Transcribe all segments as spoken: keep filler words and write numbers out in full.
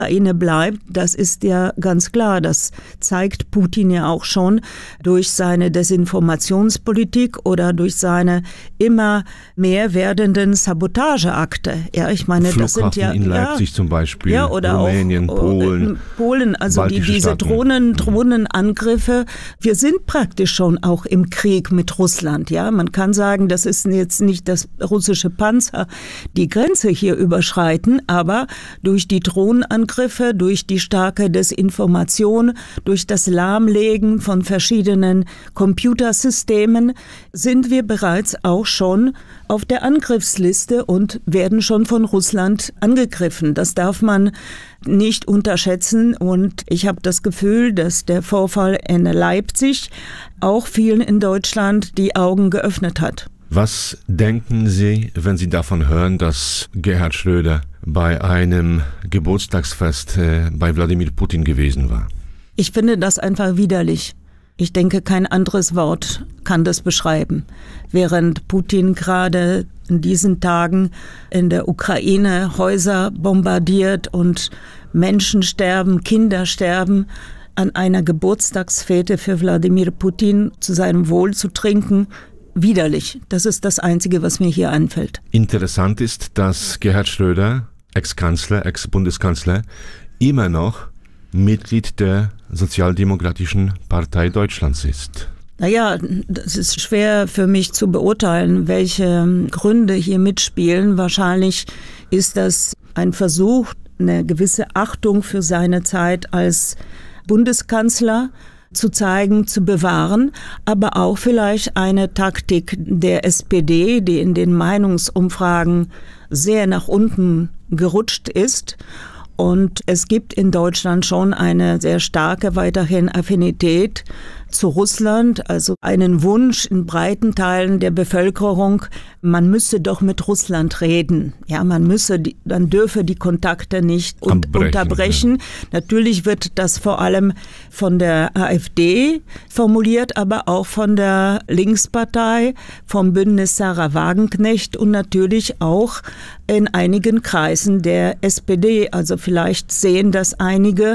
Ukraine bleibt, das ist ja ganz klar. Das zeigt Putin ja auch schon durch seine Desinformationspolitik oder durch seine immer mehr werdenden Sabotageakte. Ja, ich meine, Flughafen das sind ja in Leipzig ja, zum Beispiel, ja, oder Rumänien, auch, Polen, Polen, also die, diese Staaten. Drohnen, Drohnenangriffe. Wir sind praktisch schon auch im Krieg mit Russland. Ja, man kann sagen, das ist jetzt nicht das russische Panzer, die Grenze hier überschreiten, aber durch die Drohnenangriffe, durch die starke Desinformation, durch das Lahmlegen von verschiedenen Computersystemen sind wir bereits auch schon auf der Angriffsliste und werden schon von Russland angegriffen. Das darf man nicht unterschätzen und ich habe das Gefühl, dass der Vorfall in Leipzig auch vielen in Deutschland die Augen geöffnet hat. Was denken Sie, wenn Sie davon hören, dass Gerhard Schröder bei einem Geburtstagsfest äh, bei Wladimir Putin gewesen war? Ich finde das einfach widerlich. Ich denke, kein anderes Wort kann das beschreiben. Während Putin gerade in diesen Tagen in der Ukraine Häuser bombardiert und Menschen sterben, Kinder sterben, an einer Geburtstagsfete für Wladimir Putin zu seinem Wohl zu trinken, widerlich. Das ist das Einzige, was mir hier einfällt. Interessant ist, dass Gerhard Schröder, Ex-Kanzler, Ex-Bundeskanzler, immer noch Mitglied der Sozialdemokratischen Partei Deutschlands ist. Naja, das ist schwer für mich zu beurteilen, welche Gründe hier mitspielen. Wahrscheinlich ist das ein Versuch, eine gewisse Achtung für seine Zeit als Bundeskanzler zu zeigen, zu bewahren, aber auch vielleicht eine Taktik der S P D, die in den Meinungsumfragen sehr nach unten gerutscht ist. Und es gibt in Deutschland schon eine sehr starke weiterhin Affinität zu Russland, also einen Wunsch in breiten Teilen der Bevölkerung, man müsse doch mit Russland reden. Ja, man müsse, die, man dürfe die Kontakte nicht un- unterbrechen. Ja. Natürlich wird das vor allem von der AfD formuliert, aber auch von der Linkspartei, vom Bündnis Sarah Wagenknecht und natürlich auch in einigen Kreisen der S P D. Also vielleicht sehen das einige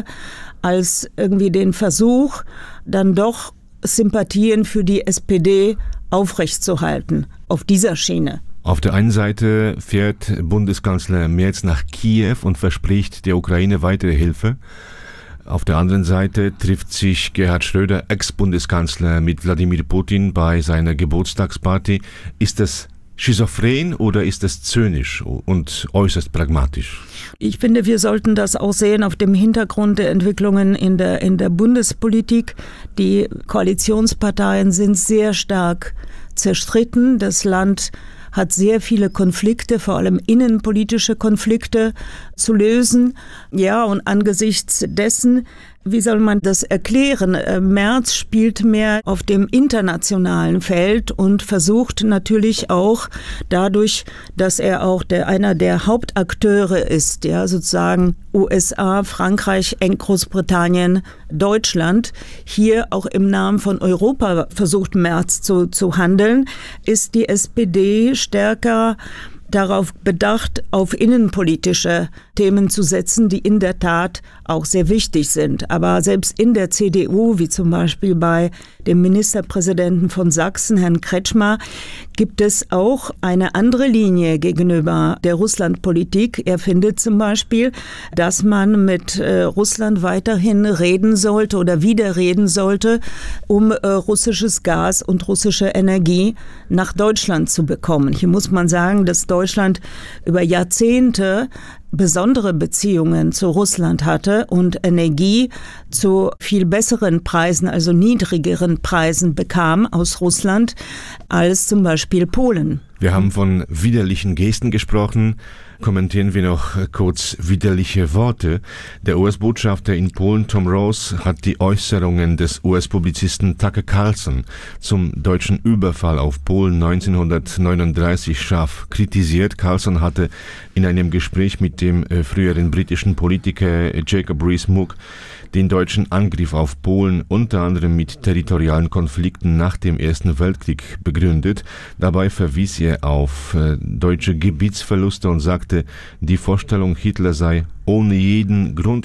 als irgendwie den Versuch, dann doch Sympathien für die S P D aufrechtzuerhalten, auf dieser Schiene. Auf der einen Seite fährt Bundeskanzler Merz nach Kiew und verspricht der Ukraine weitere Hilfe. Auf der anderen Seite trifft sich Gerhard Schröder, Ex-Bundeskanzler, mit Wladimir Putin bei seiner Geburtstagsparty. Ist das schizophren oder ist das zynisch und äußerst pragmatisch? Ich finde, wir sollten das auch sehen auf dem Hintergrund der Entwicklungen in der, in der Bundespolitik. Die Koalitionsparteien sind sehr stark zerstritten. Das Land hat sehr viele Konflikte, vor allem innenpolitische Konflikte zu lösen. Ja, und angesichts dessen, wie soll man das erklären? Merz spielt mehr auf dem internationalen Feld und versucht natürlich auch dadurch, dass er auch der, einer der Hauptakteure ist, ja, sozusagen U S A, Frankreich, Großbritannien, Deutschland, hier auch im Namen von Europa versucht Merz zu, zu handeln, ist die S P D stärker darauf bedacht, auf innenpolitische Themen zu setzen, die in der Tat auch sehr wichtig sind. Aber selbst in der C D U, wie zum Beispiel bei dem Ministerpräsidenten von Sachsen, Herrn Kretschmer, gibt es auch eine andere Linie gegenüber der Russlandpolitik. Er findet zum Beispiel, dass man mit äh, Russland weiterhin reden sollte oder wieder reden sollte, um äh, russisches Gas und russische Energie nach Deutschland zu bekommen. Hier muss man sagen, dass Deutschland über Jahrzehnte besondere Beziehungen zu Russland hatte und Energie zu viel besseren Preisen, also niedrigeren Preisen bekam aus Russland als zum Beispiel Polen. Wir haben von widerlichen Gesten gesprochen. Kommentieren wir noch kurz widerliche Worte. Der U S-Botschafter in Polen, Tom Rose, hat die Äußerungen des U S-Publizisten Tucker Carlson zum deutschen Überfall auf Polen neunzehnhundertneununddreißig scharf kritisiert. Carlson hatte in einem Gespräch mit dem früheren britischen Politiker Jacob Rees-Mogg den deutschen Angriff auf Polen unter anderem mit territorialen Konflikten nach dem Ersten Weltkrieg begründet. Dabei verwies er auf äh, deutsche Gebietsverluste und sagte, sagte, die Vorstellung, Hitler sei ohne jeden Grund